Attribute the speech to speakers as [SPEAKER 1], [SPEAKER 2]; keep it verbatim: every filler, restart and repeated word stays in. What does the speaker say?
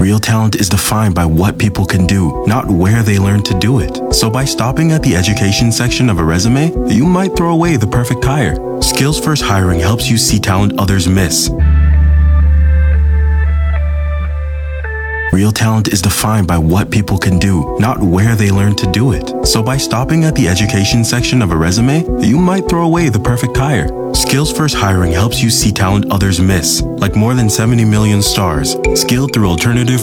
[SPEAKER 1] Real talent is defined by what people can do, not where they learn to do it. So by stopping at the education section of a resume, you might throw away the perfect hire. Skills First Hiring helps you see talent others miss. Real talent is defined by what people can do, not where they learn to do it. So by stopping at the education section of a resume, you might throw away the perfect hire. Skills First Hiring helps you see talent others miss, like more than seventy million stars, skilled through alternative